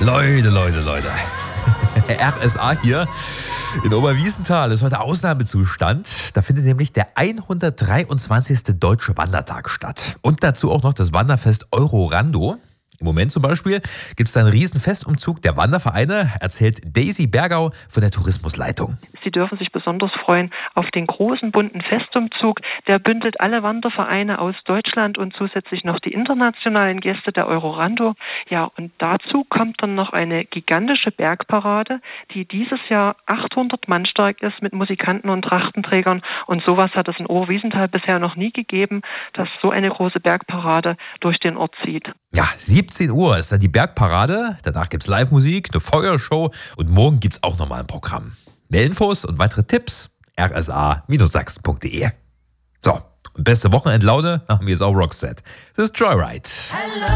Leute. RSA hier in Oberwiesenthal ist heute Ausnahmezustand. Da findet nämlich der 123. Deutsche Wandertag statt. Und dazu auch noch das Wanderfest Eurorando. Im Moment zum Beispiel gibt es da einen riesen Festumzug der Wandervereine, erzählt Daisy Bergau von der Tourismusleitung. Sie dürfen sich besonders freuen auf den großen bunten Festumzug. Der bündelt alle Wandervereine aus Deutschland und zusätzlich noch die internationalen Gäste der Eurorando. Ja, und dazu kommt dann noch eine gigantische Bergparade, die dieses Jahr 800 Mann stark ist mit Musikanten und Trachtenträgern. Und sowas hat es in Oberwiesenthal bisher noch nie gegeben, dass so eine große Bergparade durch den Ort zieht. Ja, 17 Uhr ist dann die Bergparade. Danach gibt es Live-Musik, eine Feuershow und morgen gibt es auch nochmal ein Programm. Mehr Infos und weitere Tipps rsa-sachsen.de. So, und beste Wochenendlaune haben wir jetzt auch Roxette. Das ist Joyride. Hello.